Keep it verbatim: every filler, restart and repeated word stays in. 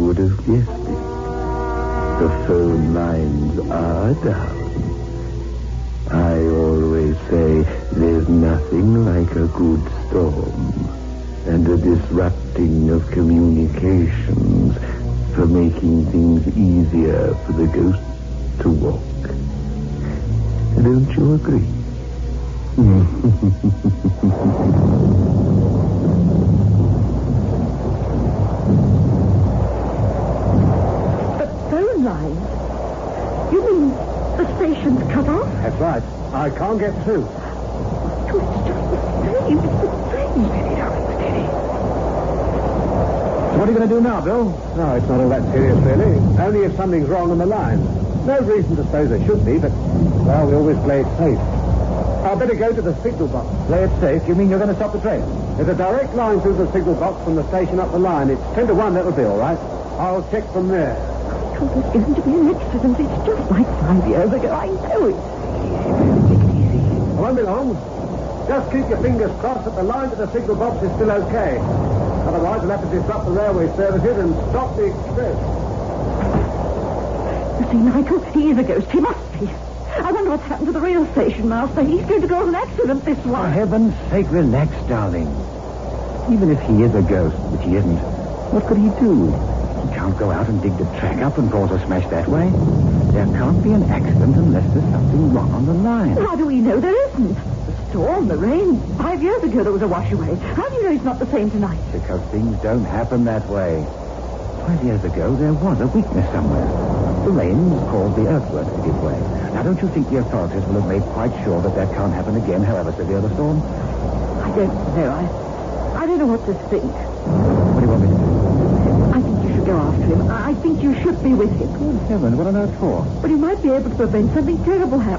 would have guessed it. The phone lines are down. I always say there's nothing like a good storm and a disrupting of communications for making things easier for the ghosts to walk. Don't you agree? The phone lines? You mean the station's cut off? That's right. I can't get through. Oh, it's just the same. It's the same. Steady, darling, steady. So what are you going to do now, Bill? No, it's not all that serious, really. Only if something's wrong on the line. No reason to suppose there should be, but, well, we always play it safe. I'd better go to the signal box. Play it safe? You mean you're going to stop the train? There's a direct line through the signal box from the station up the line. It's ten to one, that'll be all right. I'll check from there. Oh, this isn't to be an accident. It's just like five years ago. I know it. Take it easy. I won't be long. Just keep your fingers crossed that the line to the signal box is still okay. Otherwise, we'll have to disrupt the railway services and stop the express. You see, Michael, he is a ghost. He must be. I wonder what's happened to the rail station master. He's going to cause an accident this For one. heaven's sake, relax, darling. Even if he is a ghost, which he isn't, what could he do? He can't go out and dig the track up and cause a smash that way. There can't be an accident unless there's something wrong on the line. How do we know there isn't? The storm, the rain. Five years ago there was a wash away. How do you know it's not the same tonight? Because things don't happen that way. Five years ago, there was a weakness somewhere. The rain caused the earthworks to give way. Now, don't you think the authorities will have made quite sure that that can't happen again, however severe the storm? I don't know. I, I don't know what to think. What do you want me to do? I think you should go after him. I think you should be with him. Good heavens, what on earth for? But you might be able to prevent something terrible happening.